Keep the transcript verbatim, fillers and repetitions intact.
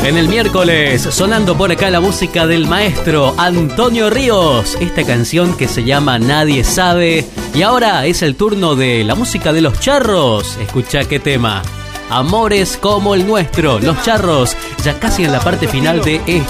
En el miércoles, sonando por acá la música del maestro Antonio Ríos. Esta canción que se llama Nadie Sabe. Y ahora es el turno de la música de Los Charros. Escuchá qué tema. Amores como el nuestro. Los Charros, ya casi en la parte final de este